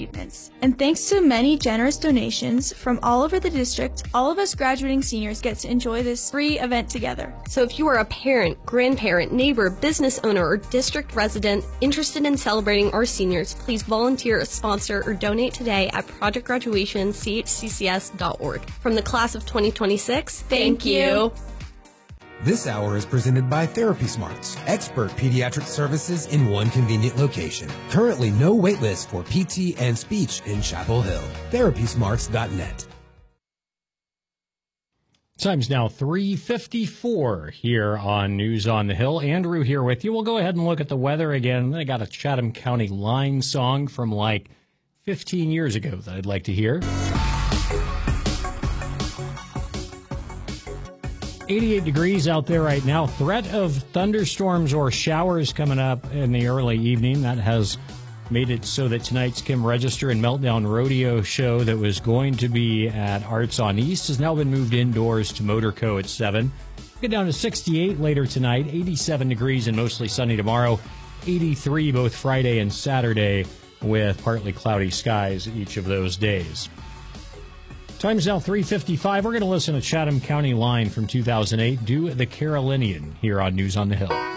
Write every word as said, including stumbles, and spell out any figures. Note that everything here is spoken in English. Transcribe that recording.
achievements. And thanks to many generous donations from all over the district, all of us graduating seniors get to enjoy this free event together. So if you are a parent, grandparent, neighbor, business owner, or district resident interested in celebrating our seniors, please volunteer, sponsor, or donate today at project graduation c h c c s dot org. From the class of twenty twenty-six, thank, Thank you. you. This hour is presented by Therapy Smarts, expert pediatric services in one convenient location. Currently no wait list for P T and speech in Chapel Hill. therapy smarts dot net. Time's now three fifty-four here on News on the Hill. Andrew here with you. We'll go ahead and look at the weather again. I got a Chatham County line song from like fifteen years ago that I'd like to hear. eighty-eight degrees out there right now. Threat of thunderstorms or showers coming up in the early evening. That has made it so that tonight's Kim Register and Meltdown Rodeo show that was going to be at Arts on East has now been moved indoors to Motorco at seven. Get down to sixty-eight later tonight, eighty-seven degrees and mostly sunny tomorrow, eighty-three both Friday and Saturday with partly cloudy skies each of those days. Time's now three fifty-five. We're going to listen to Chatham County Line from two thousand eight, Do the Carolinian, here on News on the Hill.